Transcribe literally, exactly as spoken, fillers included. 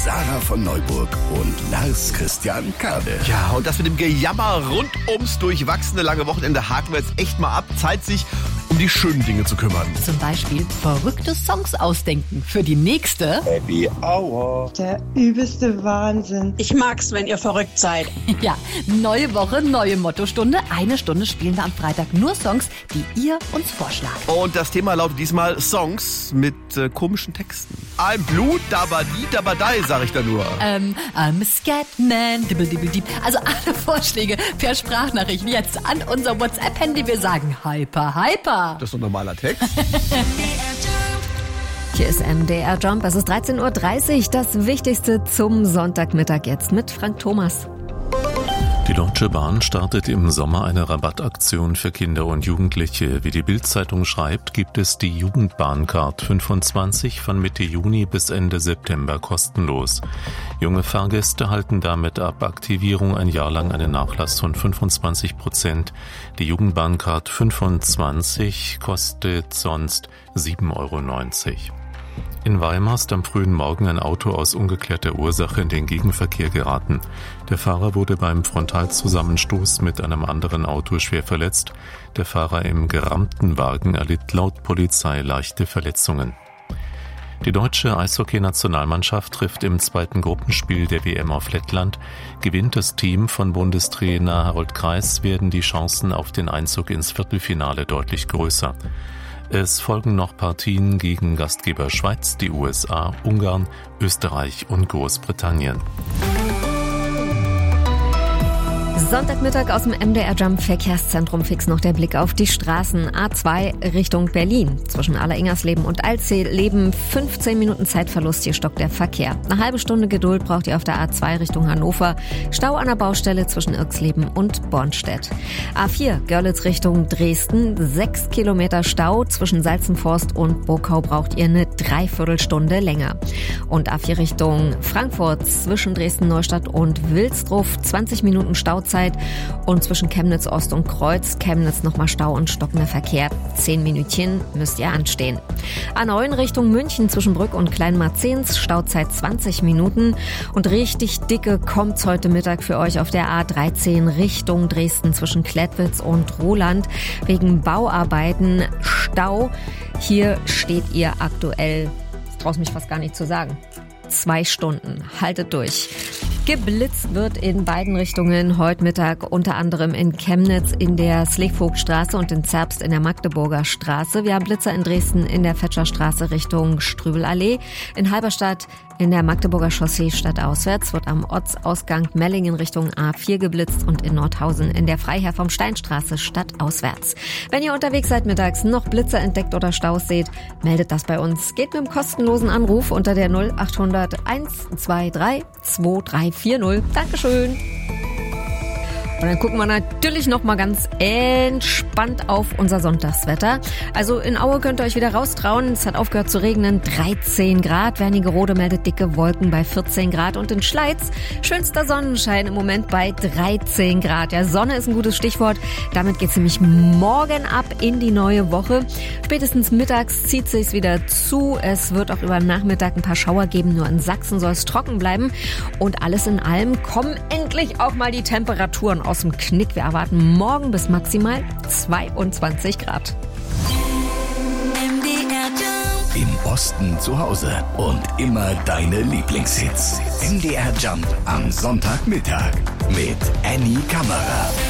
Sarah von Neuburg und Lars Christian Kade. Ja, und das mit dem Gejammer rund ums durchwachsene lange Wochenende haken wir jetzt echt mal ab. Zeit, sich um die schönen Dinge zu kümmern. Zum Beispiel verrückte Songs ausdenken für die nächste Happy Hour. Der übelste Wahnsinn. Ich mag's, wenn ihr verrückt seid. Ja, neue Woche, neue Mottostunde. Eine Stunde spielen wir am Freitag nur Songs, die ihr uns vorschlagt. Und das Thema lautet diesmal Songs mit äh, komischen Texten. Ein Blut, dabadi, dabadei, sag ich da nur. Ähm, I'm a Scatman, dibbel, dibbel, dieb. Also alle Vorschläge per Sprachnachricht jetzt an unser WhatsApp-Handy. Wir sagen Hyper, Hyper. Das ist doch normaler Text. Hier ist M D R Jump. Es ist dreizehn Uhr dreißig. Das Wichtigste zum Sonntagmittag jetzt mit Frank Thomas. Die Deutsche Bahn startet im Sommer eine Rabattaktion für Kinder und Jugendliche. Wie die Bild-Zeitung schreibt, gibt es die Jugendbahncard fünfundzwanzig von Mitte Juni bis Ende September kostenlos. Junge Fahrgäste halten damit ab Aktivierung ein Jahr lang einen Nachlass von fünfundzwanzig Prozent. Die Jugendbahncard fünfundzwanzig kostet sonst sieben Euro neunzig. In Weimar ist am frühen Morgen ein Auto aus ungeklärter Ursache in den Gegenverkehr geraten. Der Fahrer wurde beim Frontalzusammenstoß mit einem anderen Auto schwer verletzt. Der Fahrer im gerammten Wagen erlitt laut Polizei leichte Verletzungen. Die deutsche Eishockey-Nationalmannschaft trifft im zweiten Gruppenspiel der W M auf Lettland. Gewinnt das Team von Bundestrainer Harold Kreis, werden die Chancen auf den Einzug ins Viertelfinale deutlich größer. Es folgen noch Partien gegen Gastgeber Schweiz, die U S A, Ungarn, Österreich und Großbritannien. Sonntagmittag aus dem M D R Jump Verkehrszentrum fix noch der Blick auf die Straßen. A zwei Richtung Berlin. Zwischen Aller-Ingersleben und Alzey-Leben fünfzehn Minuten Zeitverlust, hier stockt der Verkehr. Eine halbe Stunde Geduld braucht ihr auf der A zwei Richtung Hannover. Stau an der Baustelle zwischen Irxleben und Bornstedt. A vier Görlitz Richtung Dresden. Sechs Kilometer Stau zwischen Salzenforst und Burkau braucht ihr eine Dreiviertelstunde länger. Und A vier Richtung Frankfurt zwischen Dresden-Neustadt und Wilsdruff. zwanzig Minuten Stauzeit. Und zwischen Chemnitz Ost und Kreuz, Chemnitz nochmal Stau und stockender Verkehr. Zehn Minütchen müsst ihr anstehen. A neun Richtung München zwischen Brück und Kleinmarzens, Stauzeit zwanzig Minuten. Und richtig dicke kommt's heute Mittag für euch auf der A dreizehn Richtung Dresden zwischen Klettwitz und Roland. Wegen Bauarbeiten Stau. Hier steht ihr aktuell, ich traue mich fast gar nicht zu sagen, zwei Stunden. Haltet durch. Geblitzt wird in beiden Richtungen heute Mittag, unter anderem in Chemnitz in der Sleevogtstraße und in Zerbst in der Magdeburger Straße. Wir haben Blitzer in Dresden in der Fetscherstraße Richtung Strübelallee. In Halberstadt in der Magdeburger Chaussee stadtauswärts wird am Ortsausgang Mellingen Richtung A vier geblitzt und in Nordhausen in der Freiherr vom Steinstraße stadtauswärts. Wenn ihr unterwegs seid mittags, noch Blitzer entdeckt oder Staus seht, meldet das bei uns. Geht mit dem kostenlosen Anruf unter der null acht hundert eins zwei drei zwei drei vier null. Dankeschön. Und dann gucken wir natürlich noch mal ganz entspannt auf unser Sonntagswetter. Also in Aue könnt ihr euch wieder raustrauen. Es hat aufgehört zu regnen. dreizehn Grad. Wernigerode meldet dicke Wolken bei vierzehn Grad. Und in Schleiz schönster Sonnenschein im Moment bei dreizehn Grad. Ja, Sonne ist ein gutes Stichwort. Damit geht's nämlich morgen ab in die neue Woche. Spätestens mittags zieht sich's wieder zu. Es wird auch über den Nachmittag ein paar Schauer geben. Nur in Sachsen soll es trocken bleiben. Und alles in allem kommen endlich auch mal die Temperaturen aus dem Knick. Wir erwarten morgen bis maximal zweiundzwanzig Grad. Im Osten zu Hause und immer deine Lieblingshits. M D R Jump am Sonntagmittag mit Annie Kammerer.